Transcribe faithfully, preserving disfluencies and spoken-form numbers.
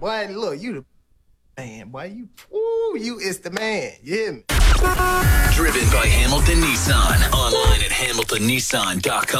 boy, look, you the man, boy, you, ooh, you is the man. You hear me? Driven by Hamilton Nissan. Online at hamilton nissan dot com.